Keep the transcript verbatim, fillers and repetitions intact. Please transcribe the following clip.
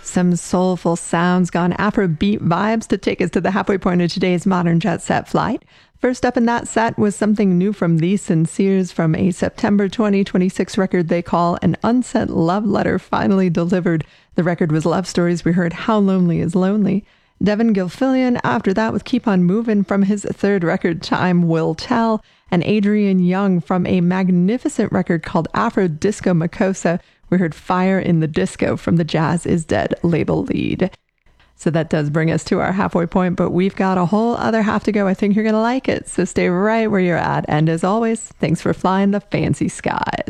Some soulful sounds gone Afrobeat vibes to take us to the halfway point of today's Modern Jet Set flight. First up in that set was something new from The Sinceres from a September twenty twenty-six record they call An Unsent Love Letter, finally delivered. The record was Love Stories. We heard How Lonely is Lonely. Devin Gilfillian after that with Keep On Movin' from his third record, Time Will Tell. And Adrian Young from a magnificent record called Afro Disco Makossa. We heard Fire in the Disco from the Jazz Is Dead label lead. So that does bring us to our halfway point, but we've got a whole other half to go. I think you're going to like it. So stay right where you're at. And as always, thanks for flying the fancy skies.